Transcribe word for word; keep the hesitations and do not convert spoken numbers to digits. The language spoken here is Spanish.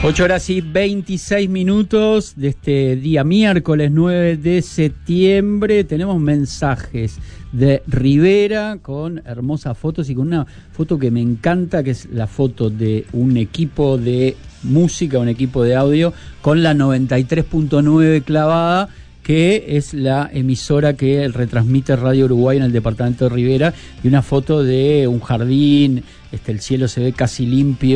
ocho horas y veintiséis minutos de este día miércoles nueve de septiembre. Tenemos mensajes de Rivera con hermosas fotos y con una foto que me encanta, que es la foto de un equipo de música, un equipo de audio con la noventa y tres punto nueve clavada, que es la emisora que retransmite Radio Uruguay en el departamento de Rivera, y una foto de un jardín, este, el cielo se ve casi limpio.